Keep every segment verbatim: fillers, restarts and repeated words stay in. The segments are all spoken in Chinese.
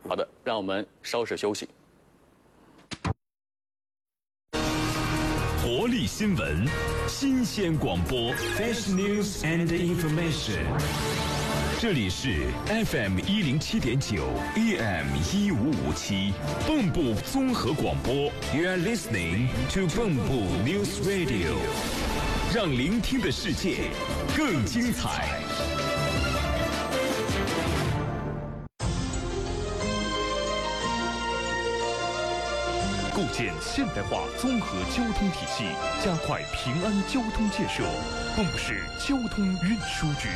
好的，让我们稍事休息。 活力新闻，新鲜广播 ，Fresh news and information。 这里是 F M 一零七点九 A M 一五五七蚌埠综合广播。You are listening to 蚌埠 News Radio， 让聆听的世界更精彩。 构建现代化综合交通体系，加快平安交通建设。蚌埠市交通运输局。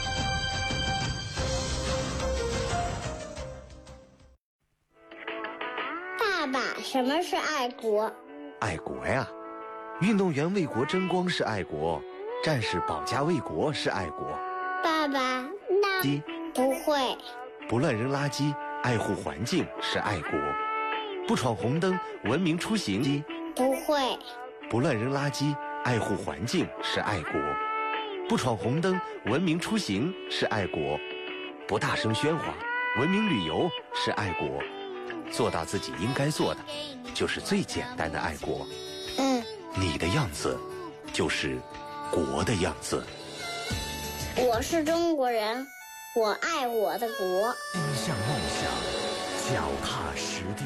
爸爸，什么是爱国？ 爱国呀，运动员为国争光是爱国，战士保家卫国是爱国。 爸爸，那不会。 不乱扔垃圾，爱护环境是爱国。不闯红灯，文明出行。 不会。 不乱扔垃圾，爱护环境是爱国。不闯红灯，文明出行是爱国。不大声喧哗，文明旅游是爱国。做到自己应该做的，就是最简单的爱国。 嗯， 你的样子，就是国的样子。 我是中国人，我爱我的国。 奔向梦想，脚踏实地。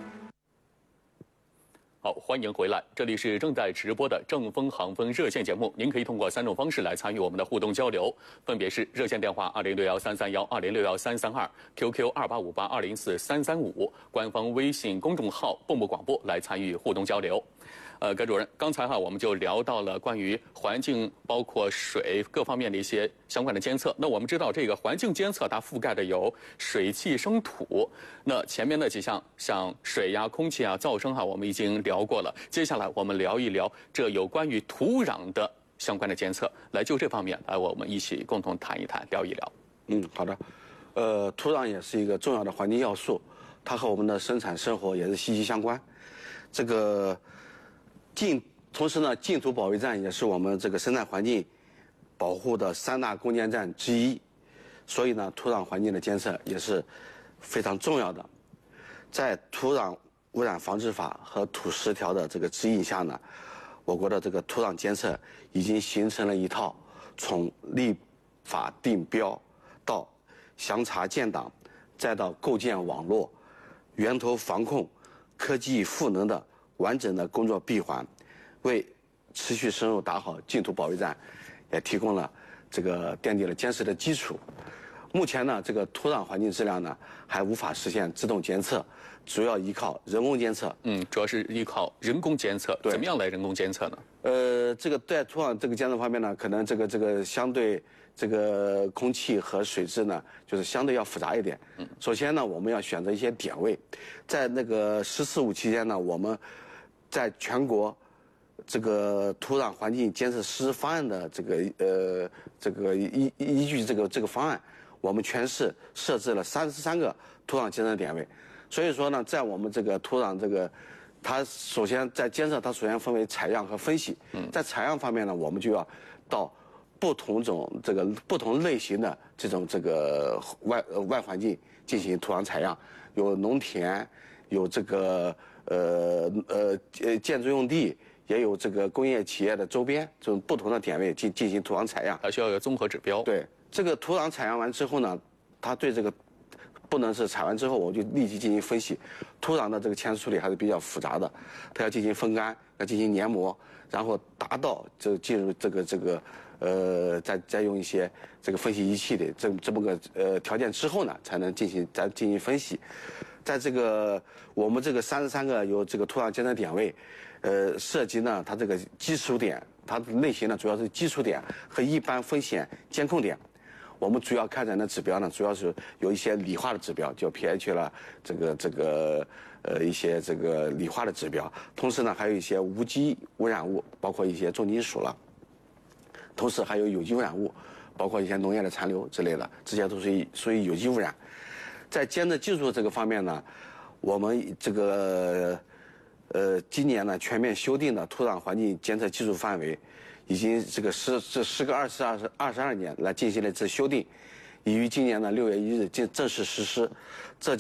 好，欢迎回来，这里是正在直播的正风航风热线节目。您可以通过三种方式来参与我们的互动交流，分别是热线电话二零六幺三三幺二零六幺三三二 ，Q Q 二八五八二零四三三五，官方微信公众号蚌埠广播来参与互动交流。呃，葛主任，刚才哈我们就聊到了关于环境，包括水各方面的一些相关的监测。那我们知道这个环境监测它覆盖的有水、气、声、土。那前面的几项像水呀、空气啊、噪声哈，我们已经聊过了。接下来我们聊一聊这有关于土壤的相关的监测。来，就这方面来，我们一起共同谈一谈，聊一聊。 嗯，好的。呃，土壤也是一个重要的环境要素，它和我们的生产生活也是息息相关。这个。净同时呢，净土保卫战也是我们这个生态环境保护的三大攻坚战之一，所以呢，土壤环境的监测也是非常重要的。在土壤污染防治法和土十条的这个指引下呢，我国的这个土壤监测已经形成了一套从立法定标到详查建档，再到构建网络、源头防控、科技赋能的完整的工作闭环，为持续深入打好净土保卫战，也提供了这个奠定了坚实的基础。目前呢，这个土壤环境质量呢还无法实现自动监测，主要依靠人工监测。 嗯，主要是依靠人工监测。怎么样来人工监测呢？ 呃，这个在土壤这个监测方面呢，可能这个这个相对这个空气和水质呢，就是相对要复杂一点。嗯，首先呢，我们要选择一些点位，在那个“十四五”期间呢，我们在全国这个土壤环境监测实施方案的这个呃这个依依据这个这个方案，我们全市设置了三十三个土壤监测点位。所以说呢，在我们这个土壤这个，它首先在监测，它首先分为采样和分析。在采样方面呢，我们就要到不同种这个不同类型的这种这个外呃外环境进行土壤采样，有农田，有这个呃呃呃建筑用地，也有这个工业企业的周边这种不同的点位进进行土壤采样， 还需要有综合指标。 对，这个土壤采样完之后呢，它对这个不能是采完之后我就立即进行分析，土壤的这个前处理还是比较复杂的，它要进行风干，要进行研磨，然后达到这进入这个这个呃再再用一些这个分析仪器的这这么个呃条件之后呢，才能进行再进行分析。在这个我们这个三十三个有这个土壤监测点位，呃，涉及呢它这个基础点，它的类型呢主要是基础点和一般风险监控点。我们主要开展的指标呢，主要是有一些理化的指标，叫 pH 了，这个这个呃一些这个理化的指标，同时呢还有一些无机污染物，包括一些重金属了，同时还有有机污染物，包括一些农业的残留之类的，这些都属于属于有机污染。在监测技术这个方面呢，我们这个呃今年呢全面修订的土壤环境监测技术范围，已经这个时这时隔二十二二十二年来进行了一次修订，已于今年的六月一日正正式实施。这将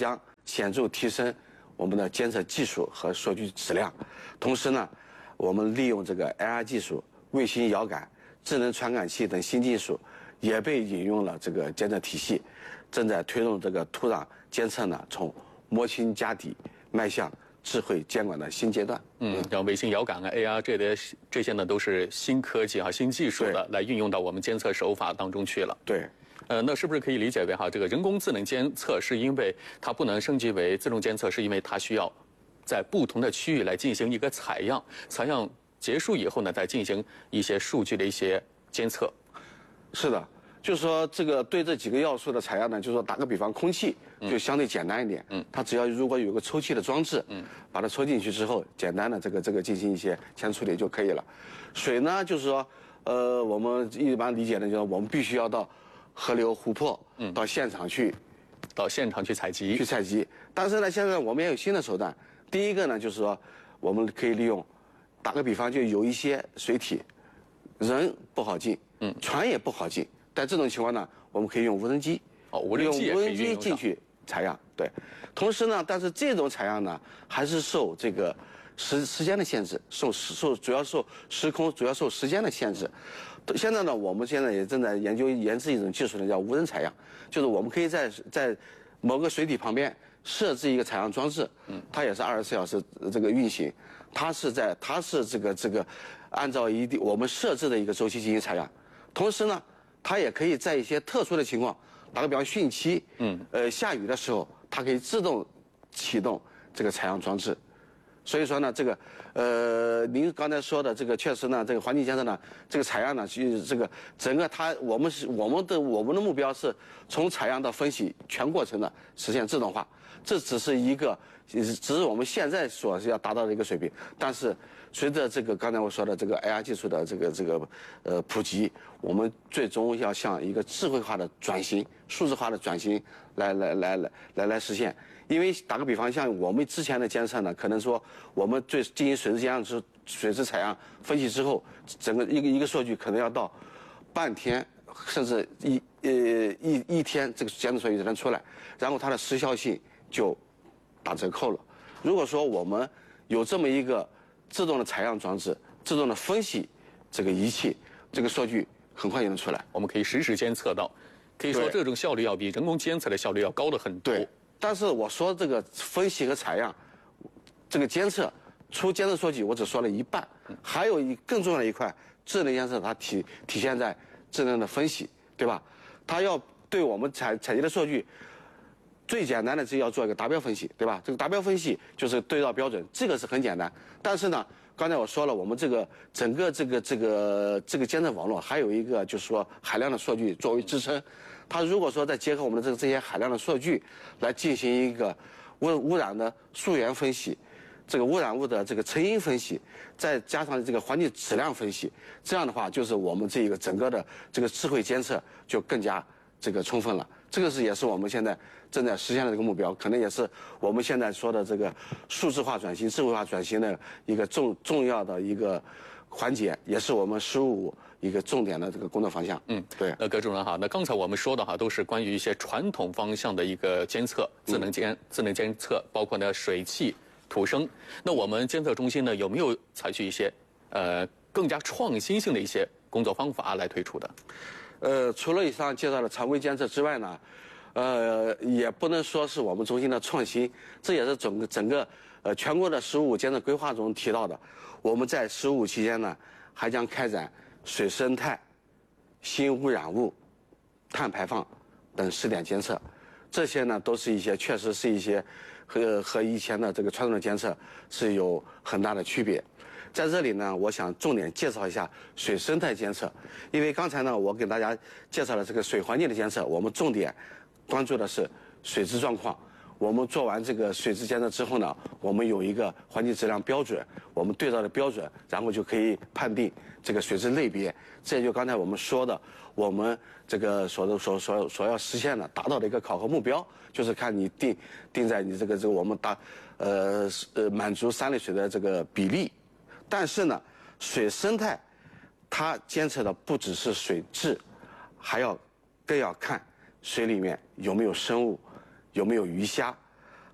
显著提升我们的监测技术和数据质量。同时呢，我们利用这个 A R 技术、卫星遥感、智能传感器等新技术，也被引用了这个监测体系，正在推动这个土壤监测呢从摸清家底迈向智慧监管的新阶段。 嗯，像卫星遥感啊、A R 这些这些呢，都是新科技啊、新技术的，来运用到我们监测手法当中去了。 对。 呃，那是不是可以理解为哈，这个人工智能监测是因为它不能升级为自动监测，是因为它需要在不同的区域来进行一个采样，采样结束以后呢，再进行一些数据的一些监测。 是的，就是说这个对这几个要素的采样呢，就是说打个比方，空气就相对简单一点，嗯，它只要如果有个抽气的装置，嗯，把它抽进去之后，简单的这个这个进行一些前处理就可以了。水呢，就是说，呃，我们一般理解的就是我们必须要到河流、湖泊，嗯，到现场去， 到现场去采集， 去采集。但是呢，现在我们也有新的手段。第一个呢，就是说，我们可以利用，打个比方，就有一些水体，人不好进，嗯，船也不好进。在这种情况呢，我们可以用无人机， 哦，无人机也用无人可以运用机进去采样，对。同时呢，但是这种采样呢，还是受这个时时间的限制，受受主要受时空，主要受时间的限制。现在呢，我们现在也正在研究研制一种技术呢，叫无人采样，就是我们可以在在某个水体旁边设置一个采样装置，嗯，它也是二十四小时这个运行，它是在它是这个这个按照一定我们设置的一个周期进行采样，同时呢，它也可以在一些特殊的情况，打个比方汛期，嗯，呃下雨的时候，它可以自动启动这个采样装置。所以说呢，这个，呃，您刚才说的这个确实呢，这个环境监测呢，这个采样呢，其实这个整个它，我们是我们的我们的目标是从采样到分析全过程的实现自动化，这只是一个，只是我们现在所是要达到的一个水平。但是随着这个刚才我说的这个 A R 技术的这个这个呃普及，我们最终要向一个智慧化的转型、数字化的转型来来来来来来实现。因为打个比方，像我们之前的监测呢，可能说我们对进行水质监样之水质采样分析之后，整个一个一个数据可能要到半天，甚至一呃一一天，这个监测数据才能出来，然后它的时效性就打折扣了。如果说我们有这么一个自动的采样装置、自动的分析这个仪器，这个数据很快就能出来， 我们可以实时监测到，可以说这种效率要比人工监测的效率要高得很多。 对。但是我说这个分析和采样，这个监测出监测数据，我只说了一半，还有一更重要的一块，智能监测它体体现在智能的分析，对吧？它要对我们采采集的数据，最简单的是要做一个达标分析，对吧？这个达标分析就是对照标准，这个是很简单。但是呢，刚才我说了，我们这个整个这个这个这个监测网络还有一个就是说海量的数据作为支撑。它如果说再结合我们的这个这些海量的数据来进行一个污污染的溯源分析，这个污染物的这个成因分析，再加上这个环境质量分析，这样的话就是我们这个整个的这个智慧监测就更加这个充分了。这个是也是我们现在正在实现的这个目标，可能也是我们现在说的这个数字化转型、智慧化转型的一个重重要的一个环节，也是我们“十五五”一个重点的这个工作方向。 嗯， 对。 那葛主任哈，那刚才我们说的哈，都是关于一些传统方向的一个监测，智能监、嗯、智能监测，包括呢水汽、土生。那我们监测中心呢，有没有采取一些呃更加创新性的一些工作方法来推出的？ 呃，除了以上介绍的常规监测之外呢，呃，也不能说是我们中心的创新，这也是整个整个呃全国的“十五五”监测规划中提到的。我们在“十五五”期间呢，还将开展水生态、新污染物、碳排放等试点监测，这些呢都是一些确实是一些和和以前的这个传统的监测是有很大的区别。在这里呢，我想重点介绍一下水生态监测，因为刚才呢我给大家介绍了这个水环境的监测，我们重点关注的是水质状况。我们做完这个水质监测之后呢，我们有一个环境质量标准，我们对照的标准，然后就可以判定这个水质类别。这也就刚才我们说的，我们这个所所所所要实现的、达到的一个考核目标，就是看你定定在你这个这个我们达呃呃满足三类水的这个比例。但是呢，水生态它监测的不只是水质，还要更要看水里面有没有生物。有没有鱼虾，